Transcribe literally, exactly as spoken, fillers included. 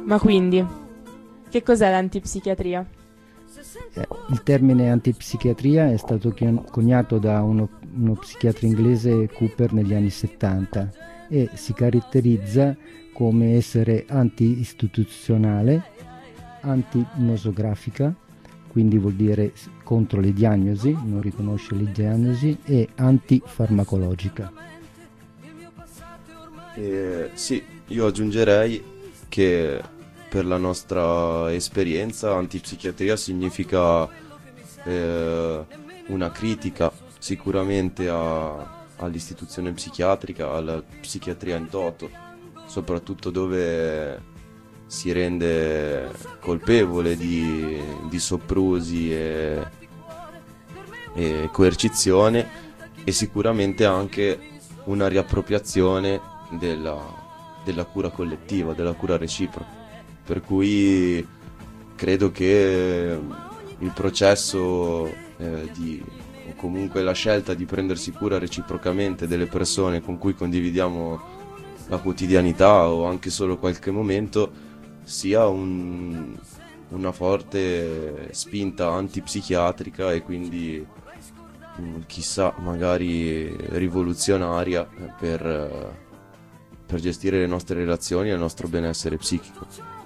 Ma quindi, che cos'è l'antipsichiatria? Eh, il termine antipsichiatria è stato chiam- coniato da uno, uno psichiatra inglese, Cooper, negli anni settanta, e si caratterizza come essere anti-istituzionale, anti-nosografica, quindi vuol dire s- contro le diagnosi, non riconosce le diagnosi, e antifarmacologica. Eh, sì, io aggiungerei che per la nostra esperienza antipsichiatria significa eh, una critica sicuramente a- all'istituzione psichiatrica, alla psichiatria in toto, soprattutto dove si rende colpevole di, di soprusi e, e coercizione, e sicuramente anche una riappropriazione della, della cura collettiva, della cura reciproca. Per cui credo che il processo eh, di, o comunque la scelta di prendersi cura reciprocamente delle persone con cui condividiamo la quotidianità o anche solo qualche momento sia un- una forte spinta antipsichiatrica, e quindi mm, chissà, magari rivoluzionaria per, eh, per gestire le nostre relazioni e il nostro benessere psichico.